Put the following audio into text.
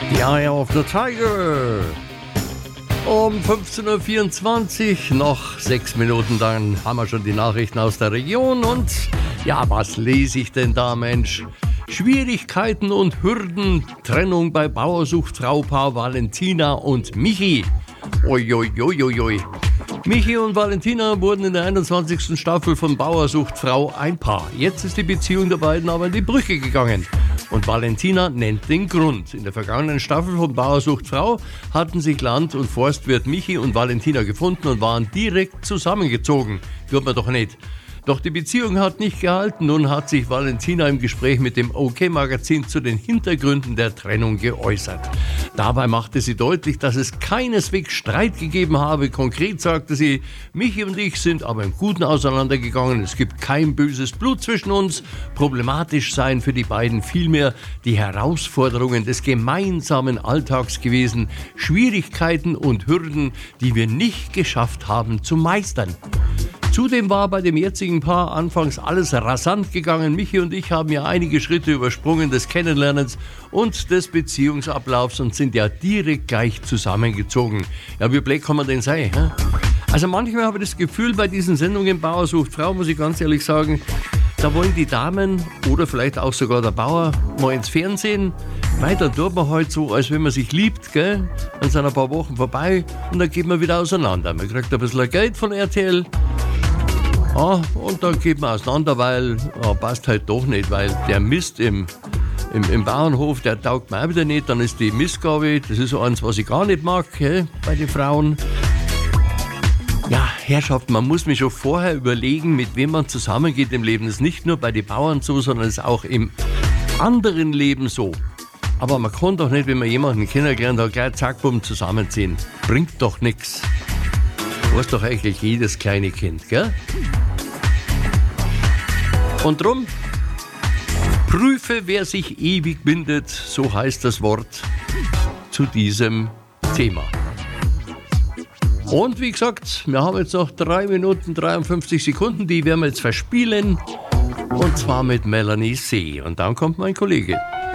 The Eye of the Tiger. Um 15.24 Uhr, noch 6 Minuten, dann haben wir schon die Nachrichten aus der Region. Und ja, was lese ich denn da, Mensch? Schwierigkeiten und Hürden, Trennung bei Bauersuchtfrau-Paar Valentina und Michi. Uiuiuiui. Michi und Valentina wurden in der 21. Staffel von Bauersuchtfrau ein Paar. Jetzt ist die Beziehung der beiden aber in die Brüche gegangen. Und Valentina nennt den Grund. In der vergangenen Staffel von Bauersuchtfrau hatten sich Land- und Forstwirt Michi und Valentina gefunden und waren direkt zusammengezogen. Tut man doch nicht. Doch die Beziehung hat nicht gehalten. Nun hat sich Valentina im Gespräch mit dem OK-Magazin zu den Hintergründen der Trennung geäußert. Dabei machte sie deutlich, dass es keineswegs Streit gegeben habe. Konkret sagte sie, Michi und ich sind aber im Guten auseinandergegangen. Es gibt kein böses Blut zwischen uns. Problematisch seien für die beiden vielmehr die Herausforderungen des gemeinsamen Alltags gewesen. Schwierigkeiten und Hürden, die wir nicht geschafft haben zu meistern. Zudem war bei dem jetzigen Paar anfangs alles rasant gegangen. Michi und ich haben ja einige Schritte übersprungen des Kennenlernens und des Beziehungsablaufs und sind ja direkt gleich zusammengezogen. Ja, wie blöd kann man denn sein? Hä? Also manchmal habe ich das Gefühl, bei diesen Sendungen Bauer sucht Frau, muss ich ganz ehrlich sagen, da wollen die Damen oder vielleicht auch sogar der Bauer mal ins Fernsehen. Weil da tut man halt so, als wenn man sich liebt, gell? Dann sind ein paar Wochen vorbei und dann geht man wieder auseinander. Man kriegt ein bisschen Geld von RTL. Und dann geht man auseinander, weil passt halt doch nicht, weil der Mist im Bauernhof, der taugt mir auch wieder nicht. Dann ist die Mistgabe, das ist so eins, was ich gar nicht mag, gell, bei den Frauen. Ja, Herrschaft, man muss mich schon vorher überlegen, mit wem man zusammengeht im Leben. Das ist nicht nur bei den Bauern so, sondern es ist auch im anderen Leben so. Aber man kann doch nicht, wenn man jemanden kennengelernt hat, gleich zack, bumm, zusammenziehen. Bringt doch nichts. Weiß doch eigentlich jedes kleine Kind, gell? Und drum, prüfe, wer sich ewig bindet, so heißt das Wort zu diesem Thema. Und wie gesagt, wir haben jetzt noch 3 Minuten 53 Sekunden, die werden wir jetzt verspielen. Und zwar mit Melanie C. Und dann kommt mein Kollege.